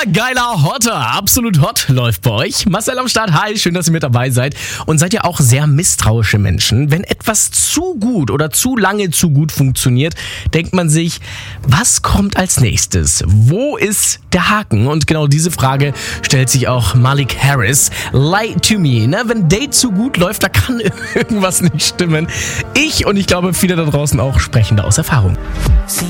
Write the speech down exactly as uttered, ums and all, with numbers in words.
geiler Hotter, absolut hot läuft bei euch. Marcel am Start, hi, schön, dass ihr mit dabei seid. Und seid ihr auch sehr misstrauische Menschen? Wenn etwas zu gut oder zu lange zu gut funktioniert, denkt man sich, was kommt als nächstes? Wo ist der Haken? Und genau diese Frage stellt sich auch Malik Harris. Lie to me, ne? Wenn Date zu gut läuft, da kann irgendwas nicht stimmen. Ich und ich glaube viele da draußen auch sprechen da aus Erfahrung.